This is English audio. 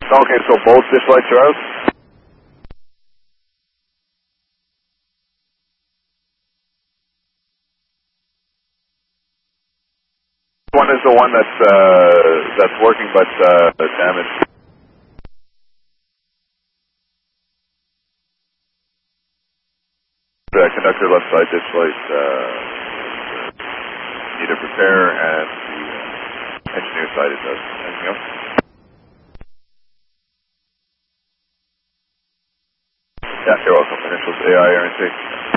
Okay, so both dish lights are out? One is the one that's working but damaged. The conductor left side dish light need a repair, and the engineer side it does. Anything else? Yeah, you're welcome. Initials AI, RNC.